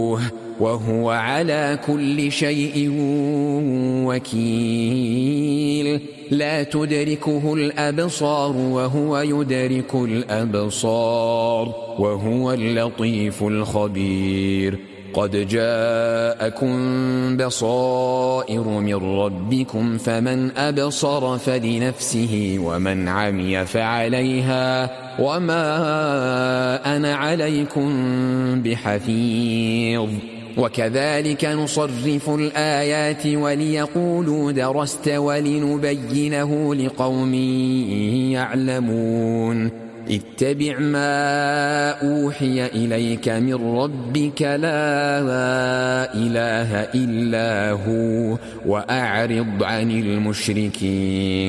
وهو على كل شيء وكيل لا تدركه الأبصار وهو يدرك الأبصار وهو اللطيف الخبير قد جاءكم بصائر من ربكم فمن أبصر فلنفسه ومن عمي فعليها وما أنا عليكم بحفيظ وكذلك نصرف الآيات وليقولوا درست ولنبينه لقوم يعلمون اتبع ما أوحي إليك من ربك لا إله إلا هو وأعرض عن المشركين